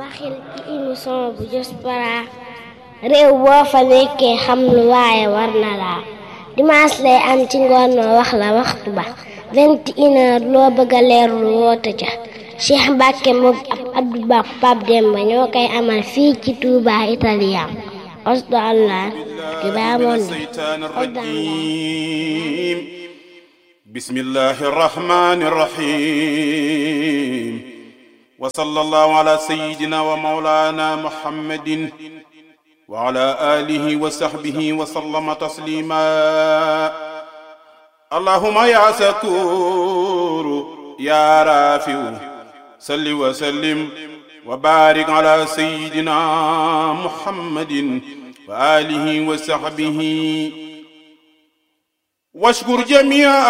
waxil ci émission bu Diaspora réew boo fa nekkee xam lu waaye war na laa dimanche lay am ci ngoon noo wax la waxtu ba 21h loo bëgg a leerlu woote ca Cheikh Mbacke moom ab Abdou Ba Pape Demba ñoo koy amal fii ci Touba Italien osdo Allah ki baamoon bismillahi rahmani rahim wa sallallahu ala sayyidina wa maulana muhammadin wa ala alihi wa sahbihi wa sallama taslima allahumma ya sakuru ya rafiu salli wa sallim wa barik ala sayyidina muhammadin wa alihi wa sahbihi washkur jami'a